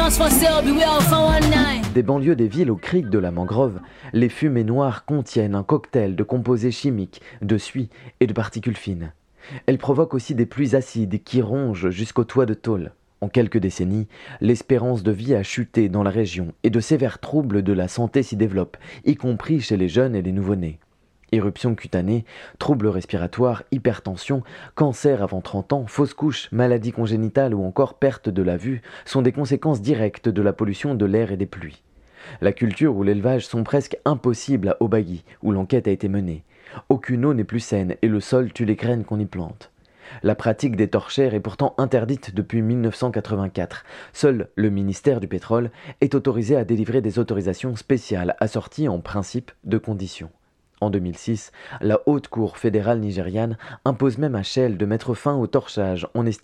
Des banlieues des villes au cric de la mangrove, les fumées noires contiennent un cocktail de composés chimiques, de suie et de particules fines. Elles provoquent aussi des pluies acides qui rongent jusqu'aux toits de tôle. En quelques décennies, l'espérance de vie a chuté dans la région et de sévères troubles de la santé s'y développent, y compris chez les jeunes et les nouveau-nés. Éruptions cutanées, troubles respiratoires, hypertension, cancer avant 30 ans, fausses couches, maladies congénitales ou encore perte de la vue sont des conséquences directes de la pollution de l'air et des pluies. La culture ou l'élevage sont presque impossibles à Obagui, où l'enquête a été menée. Aucune eau n'est plus saine et le sol tue les graines qu'on y plante. La pratique des torchères est pourtant interdite depuis 1984. Seul le ministère du Pétrole est autorisé à délivrer des autorisations spéciales assorties en principe de conditions. En 2006, la Haute Cour fédérale nigériane impose même à Shell de mettre fin au torchage en estimant